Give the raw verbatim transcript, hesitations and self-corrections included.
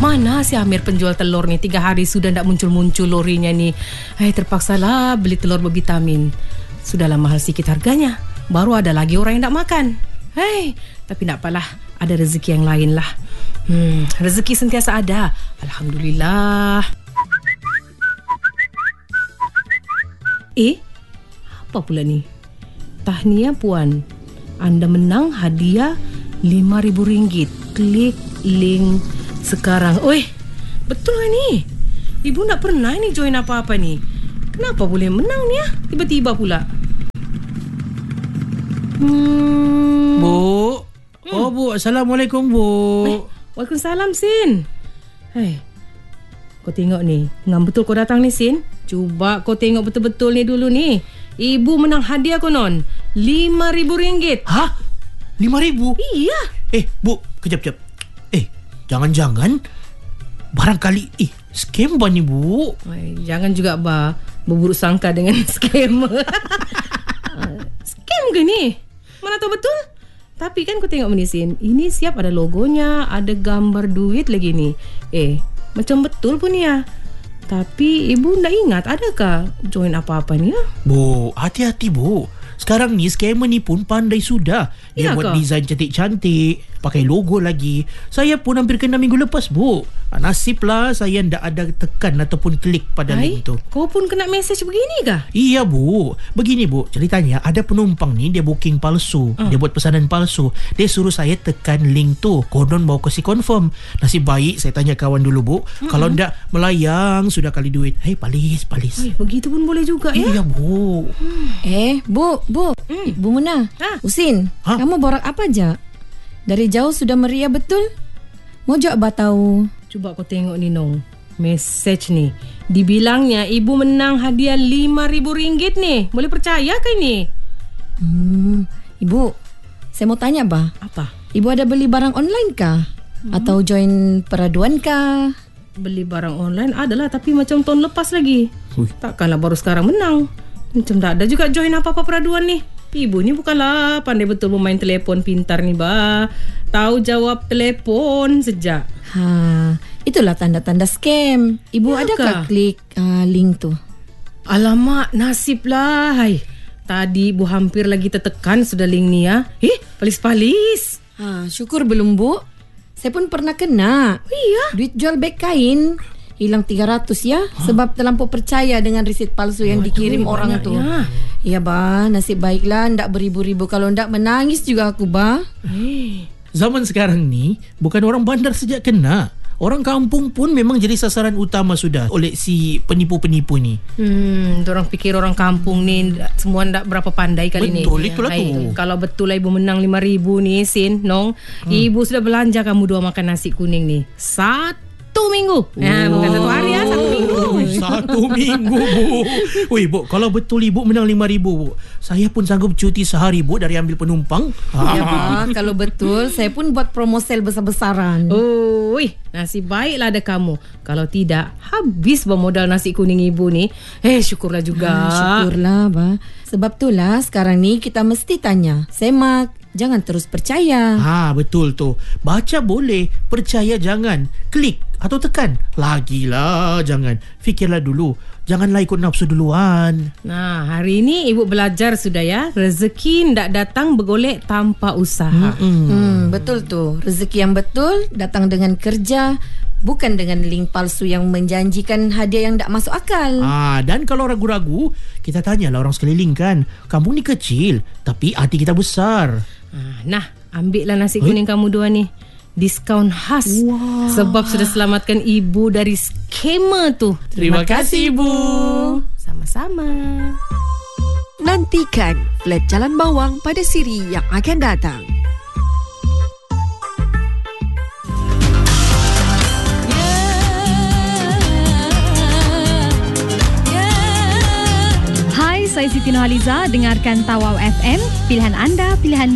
Mana si Amir penjual telur ni? Tiga hari sudah tak muncul-muncul lorinya ni. Eh, terpaksalah beli telur bervitamin. Sudahlah mahal sikit harganya. Baru ada lagi orang yang tak makan. Hei, tapi tak apalah. Ada rezeki yang lain lah. Hmm, rezeki sentiasa ada. Alhamdulillah. Eh, apa pula ni? Tahniah puan. Anda menang hadiah lima ribu ringgit. Klik link sekarang. Oi, betul ke ni? Ibu tak pernah ni join apa-apa ni. Kenapa boleh menang ni ya? Tiba-tiba pula. Hmm. Bu. Oh, Bu. Assalamualaikum, Bu. Eh, Waalaikumsalam, Sin. Hei, kau tengok ni. Ngam betul kau datang ni, Sin? Cuba kau tengok betul-betul ni dulu ni. Ibu menang hadiah konon. lima ribu ringgit. Hah? lima ribu? Iya. Eh, Bu. Kejap-kejap. Eh, jangan-jangan barangkali eh scam ba ni, Bu? Ay, jangan juga ba berburuk sangka dengan scam. Scam ke ni? Mana tahu betul? Tapi kan kau tengok ni, Sin. Ini siap ada logonya, ada gambar duit lagi ni. Eh, macam betul pun ya. Tapi ibu tak ingat adakah join apa-apa ni ya? Bu, hati-hati, Bu. Sekarang ni scammer ni pun pandai sudah. Dia Ya buat ke? design cantik-cantik, pakai logo lagi. Saya pun hampir kena minggu lepas, Bu. Nasiblah saya ndak ada tekan ataupun klik pada Ay, link tu. kau pun kena mesej begini kah? Iya, Bu. Begini, Bu, ceritanya ada penumpang ni dia booking palsu. Uh. Dia buat pesanan palsu. Dia suruh saya tekan link tu. Konon mau kasi confirm. Nasib baik saya tanya kawan dulu, Bu. Mm-hmm. Kalau ndak melayang sudah kali duit. Hei, palis, palis. Ay, begitu pun boleh juga ya? Iya, Bu. Eh, Bu, Bu, Hmm. Bu Muna, Ha? Usin, Ha? kamu borak apa aja? Dari jauh sudah meriah betul? Mau jawab ba tahu? Coba kau tengok ni, Nong. Mesej ni. Dibilangnya ibu menang hadiah lima ribu ringgit ni. Boleh percaya ke ni? Hmm, Ibu, saya mau tanya ba, Apa? Ibu ada beli barang online kah? Hmm. Atau join peraduan kah? Beli barang online adalah, tapi macam tahun lepas lagi. Ui. Takkanlah baru sekarang menang. Macam tak ada juga join apa-apa peraduan ni. Ibu ni bukanlah pandai betul bermain telefon pintar ni, ba. Tahu jawab telefon sejak. Ha, itulah tanda-tanda scam. Ibu Ya adakah kah? klik uh, link tu? Alamak, nasib lah. Hai. Tadi ibu hampir lagi tertekan sudah link ni ya. Eh, palis-palis. Ha, syukur belum, Bu. Saya pun pernah kena. Iya. Duit jual beg kain hilang tiga ratus ya, huh? Sebab terlampau percaya dengan resit palsu yang Aduh, dikirim orang tu. banyaknya. Ya ba, nasib baiklah ndak beribu-ribu. Kalau ndak menangis juga aku ba. Eh. Zaman sekarang ni bukan orang bandar sejak kena. Orang kampung pun memang jadi sasaran utama sudah oleh si penipu-penipu ni. Hmm, orang pikir orang kampung ni semua ndak berapa pandai kali ni. Betul, itulah Hai, tu. Kalau betul lah ibu menang lima ribu ni, Sin, Nong. Hmm. Ibu sudah belanja kamu dua makan nasi kuning ni. Satu minggu. Nah, bukan satu hari ya, satu minggu. Satu minggu, Bu. Woi, Bu, kalau betul ibu menang lima ribu, Bu, saya pun sanggup cuti sehari, Bu, dari ambil penumpang. Ya ba, kalau betul saya pun buat promo sale besar-besaran. Oh, wih, nasib baiklah ada kamu. Kalau tidak, habis bermodal nasi kuning ibu ni. Eh, syukurlah juga. Ha, syukurlah ba. Sebab itulah sekarang ni kita mesti tanya. Semak, jangan terus percaya. Ha, betul tu. Baca boleh, percaya jangan. Klik atau tekan. Lagilah jangan. Fikirlah dulu. Janganlah ikut nafsu duluan. Nah, hari ini ibu belajar sudah ya. Rezeki ndak datang bergolek tanpa usaha. Hmm. Hmm, betul tu. Rezeki yang betul datang dengan kerja, bukan dengan link palsu yang menjanjikan hadiah yang tak masuk akal. Ah, dan kalau ragu-ragu, kita tanyalah orang sekeliling kan. Kampung ni kecil, tapi hati kita besar. Ah, nah, ambillah nasi kuning kamu dua ni. Diskaun khas. Wow. Sebab sudah selamatkan ibu dari skema tu. Terima kasih, Bu. Sama-sama. Nantikan Flat Jalan Bawang pada siri yang akan datang. Hai, saya Siti Nohaliza. Dengarkan Tawau F M. Pilihan anda, pilihan